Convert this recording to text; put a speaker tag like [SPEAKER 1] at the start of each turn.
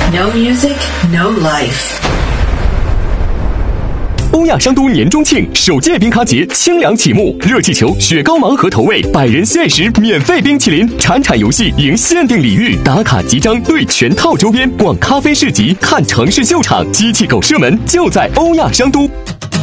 [SPEAKER 1] No music, no life.
[SPEAKER 2] 欧亚商都年中庆首届冰咖节清凉启幕，热气球、雪糕盲盒投喂，100人限时免费冰淇淋，铲铲游戏赢限定礼遇，打卡集章兑全套周边，逛咖啡市集看城市秀场，机器狗射门就在欧亚商都。